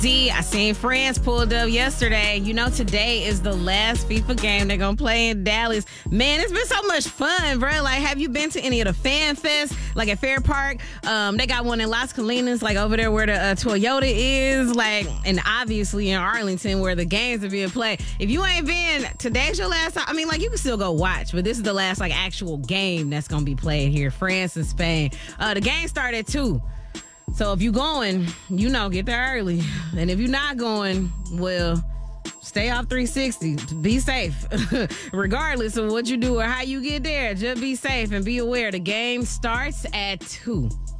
I seen France pulled up yesterday. You know, today is the last FIFA game they're going to play in Dallas. Man, it's been so much fun, bro. Like, have you been to any of the fan fests, like at Fair Park? They got one in Las Colinas, like over there where the Toyota is, like, and obviously in Arlington where the games are being played. If you ain't been, today's your last time. I mean, like, you can still go watch, but this is the last, like, actual game that's going to be played here, France and Spain. The game started at 2. So if you going, you know, get there early. And if you're not going, well, stay off 360. Be safe. Regardless of what you do or how you get there, just be safe and be aware the game starts at 2.